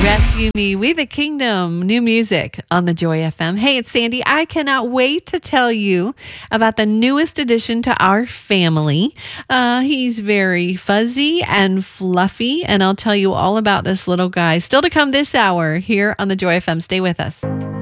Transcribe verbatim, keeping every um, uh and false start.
Rescue Me, We the Kingdom, new music on the Joy F M. Hey, it's Sandy. I cannot wait to tell you about the newest addition to our family. Uh, he's very fuzzy and fluffy, and I'll tell you all about this little guy. Still to come this hour here on the Joy F M. Stay with us.